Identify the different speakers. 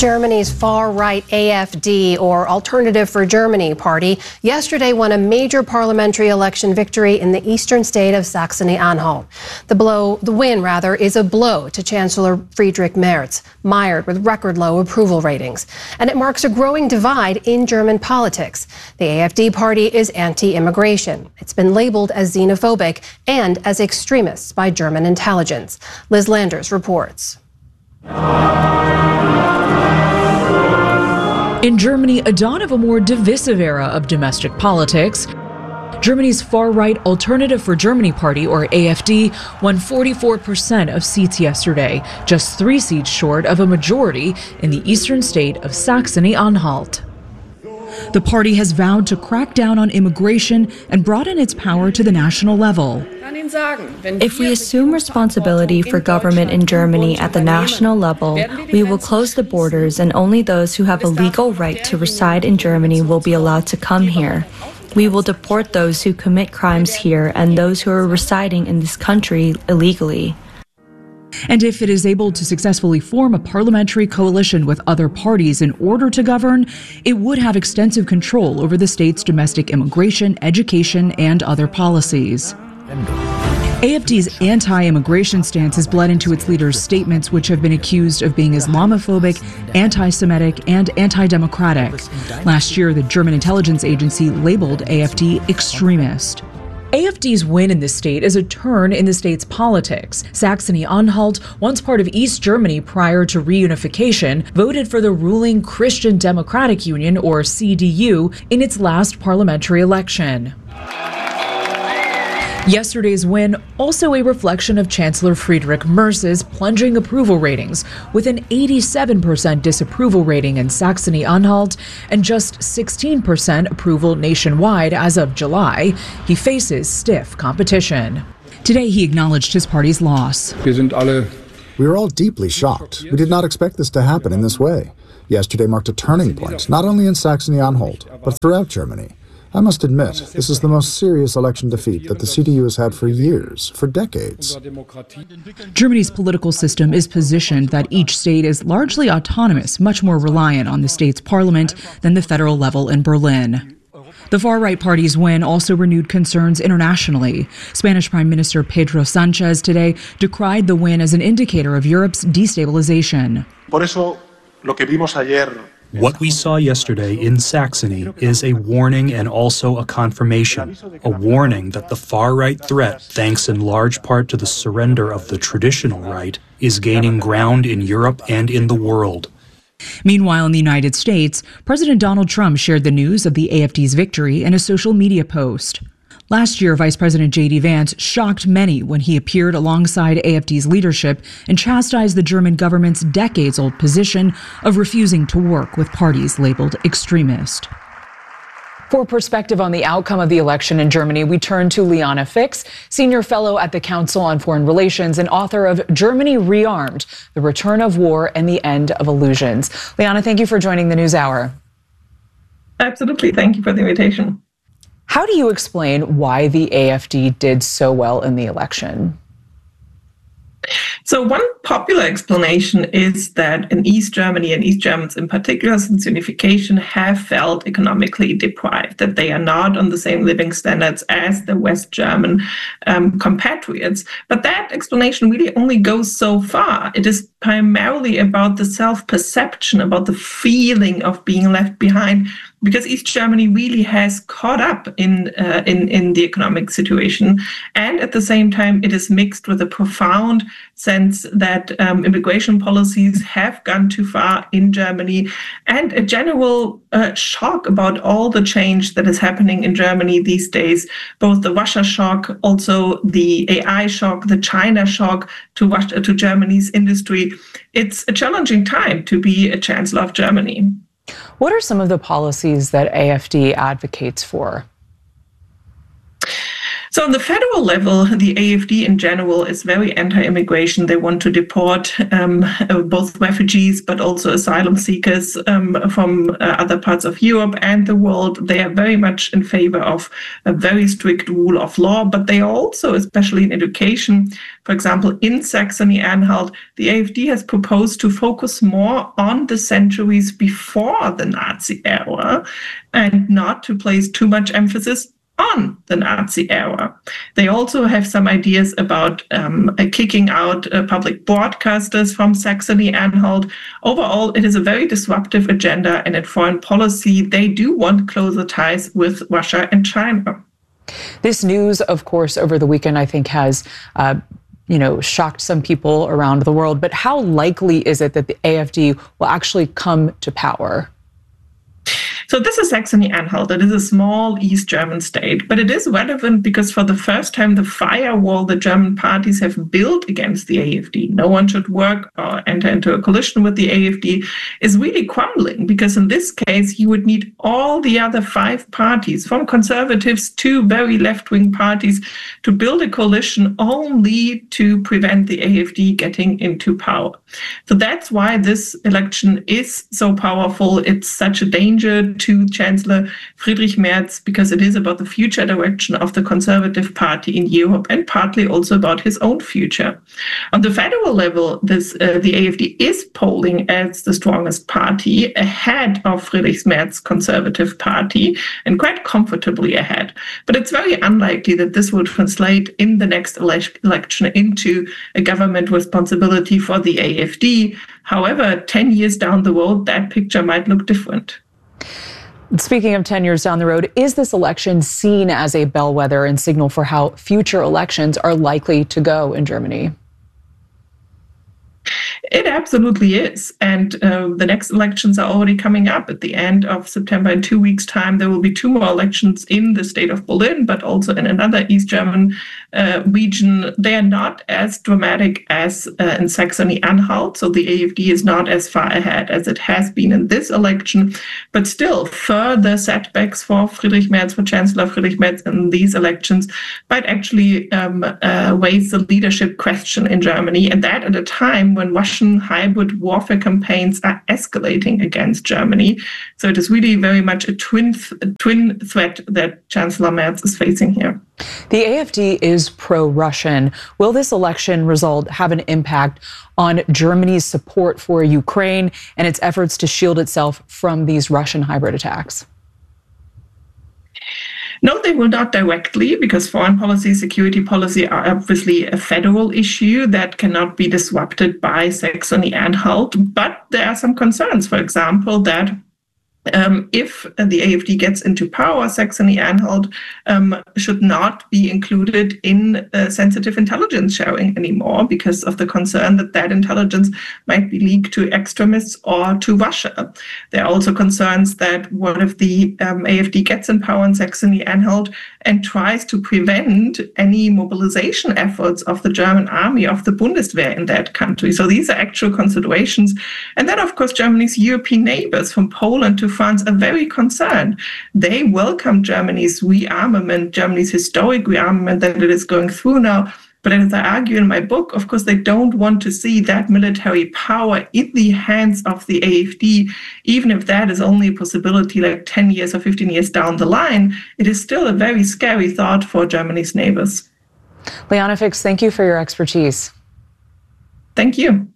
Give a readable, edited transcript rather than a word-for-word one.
Speaker 1: Germany's far-right AfD, or Alternative for Germany party, yesterday won a major parliamentary election victory in the eastern state of Saxony-Anhalt. The win is a blow to Chancellor Friedrich Merz, mired with record-low approval ratings. And it marks a growing divide in German politics. The AfD party is anti-immigration. It's been labeled as xenophobic and as extremists by German intelligence. Liz Landers reports.
Speaker 2: In Germany, a dawn of a more divisive era of domestic politics, Germany's far-right Alternative for Germany party, or AfD, won 44% of seats yesterday, just 3 seats short of a majority in the eastern state of Saxony-Anhalt. The party has vowed to crack down on immigration and broaden its power to the national level.
Speaker 3: If we assume responsibility for government in Germany at the national level, we will close the borders and only those who have a legal right to reside in Germany will be allowed to come here. We will deport those who commit crimes here and those who are residing in this country illegally.
Speaker 2: And if it is able to successfully form a parliamentary coalition with other parties in order to govern, it would have extensive control over the state's domestic immigration, education, and other policies. AfD's anti-immigration stance has bled into its leaders' statements, which have been accused of being Islamophobic, anti-Semitic, and anti-democratic. Last year, the German intelligence agency labeled AfD extremist. AfD's win in the state is a turn in the state's politics. Saxony-Anhalt, once part of East Germany prior to reunification, voted for the ruling Christian Democratic Union, or CDU, in its last parliamentary election. Yesterday's win, also a reflection of Chancellor Friedrich Merz's plunging approval ratings, with an 87% disapproval rating in Saxony-Anhalt and just 16% approval nationwide as of July. He faces stiff competition. Today, he acknowledged his party's loss.
Speaker 4: We are all deeply shocked. We did not expect this to happen in this way. Yesterday marked a turning point, not only in Saxony-Anhalt, but throughout Germany. I must admit, this is the most serious election defeat that the CDU has had for years, for decades.
Speaker 2: Germany's political system is positioned that each state is largely autonomous, much more reliant on the state's parliament than the federal level in Berlin. The far-right party's win also renewed concerns internationally. Spanish Prime Minister Pedro Sanchez today decried the win as an indicator of Europe's destabilization.
Speaker 5: What we saw yesterday in Saxony is a warning and also a confirmation, a warning that the far-right threat, thanks in large part to the surrender of the traditional right, is gaining ground in Europe and in the world.
Speaker 2: Meanwhile, in the United States, President Donald Trump shared the news of the AfD's victory in a social media post. Last year, Vice President J.D. Vance shocked many when he appeared alongside AfD's leadership and chastised the German government's decades-old position of refusing to work with parties labeled extremist.
Speaker 6: For perspective on the outcome of the election in Germany, we turn to Liana Fix, senior fellow at the Council on Foreign Relations and author of Germany Rearmed, The Return of War and the End of Illusions. Liana, thank you for joining the NewsHour.
Speaker 7: Absolutely. Thank you for the invitation.
Speaker 6: How do you explain why the AfD did so well in the election?
Speaker 7: So one popular explanation is that in East Germany, and East Germans in particular since unification, have felt economically deprived, that they are not on the same living standards as the West German compatriots. But that explanation really only goes so far. It is primarily about the self-perception, about the feeling of being left behind, because East Germany really has caught up in the economic situation. And at the same time, it is mixed with a profound sense that immigration policies have gone too far in Germany, and a general shock about all the change that is happening in Germany these days, both the Russia shock, also the AI shock, the China shock to Germany's industry. It's a challenging time to be a chancellor of Germany.
Speaker 6: What are some of the policies that AfD advocates for?
Speaker 7: So on the federal level, the AfD in general is very anti-immigration. They want to deport both refugees, but also asylum seekers from other parts of Europe and the world. They are very much in favor of a very strict rule of law, but they are also, especially in education, for example, in Saxony-Anhalt, the AfD has proposed to focus more on the centuries before the Nazi era and not to place too much emphasis on the Nazi era. They also have some ideas about kicking out public broadcasters from Saxony-Anhalt. Overall, it is a very disruptive agenda, and in foreign policy, they do want closer ties with Russia and China.
Speaker 6: This news, of course, over the weekend, I think has shocked some people around the world. But how likely is it that the AfD will actually come to power?
Speaker 7: So this is Saxony-Anhalt. It is a small East German state, but it is relevant because for the first time, the firewall the German parties have built against the AfD, no one should work or enter into a coalition with the AfD, is really crumbling, because in this case, you would need all the other 5 parties, from conservatives to very left-wing parties, to build a coalition only to prevent the AfD getting into power. So that's why this election is so powerful. It's such a danger to Chancellor Friedrich Merz, because it is about the future direction of the Conservative Party in Europe and partly also about his own future. On the federal level, the AfD is polling as the strongest party, ahead of Friedrich Merz's Conservative Party, and quite comfortably ahead. But it's very unlikely that this will translate in the next election into a government responsibility for the AfD. However, 10 years down the road, that picture might look different.
Speaker 6: Speaking of 10 years down the road, is this election seen as a bellwether and signal for how future elections are likely to go in Germany?
Speaker 7: It absolutely is. And the next elections are already coming up at the end of September. In 2 weeks' time, there will be 2 more elections in the state of Berlin, but also in another East German region. They are not as dramatic as in Saxony-Anhalt. So the AfD is not as far ahead as it has been in this election. But still, further setbacks for Friedrich Merz, for Chancellor Friedrich Merz in these elections might actually raise the leadership question in Germany. And that at a time when Russian hybrid warfare campaigns are escalating against Germany. So it is really very much a twin threat that Chancellor Merz is facing here.
Speaker 6: The AfD is pro-Russian. Will this election result have an impact on Germany's support for Ukraine and its efforts to shield itself from these Russian hybrid attacks?
Speaker 7: No, they will not directly, because foreign policy, security policy are obviously a federal issue that cannot be disrupted by Saxony-Anhalt. But there are some concerns, for example, that if the AfD gets into power, Saxony-Anhalt should not be included in sensitive intelligence sharing anymore, because of the concern that that intelligence might be leaked to extremists or to Russia. There are also concerns that what if the AfD gets in power in Saxony-Anhalt and tries to prevent any mobilization efforts of the German army, of the Bundeswehr in that country. So these are actual considerations. And then, of course, Germany's European neighbors from Poland to France are very concerned. They welcome Germany's rearmament, Germany's historic rearmament that it is going through now. But as I argue in my book, of course, they don't want to see that military power in the hands of the AfD, even if that is only a possibility like 10 years or 15 years down the line. It is still a very scary thought for Germany's neighbors.
Speaker 6: Liana Fix, thank you for your expertise.
Speaker 7: Thank you.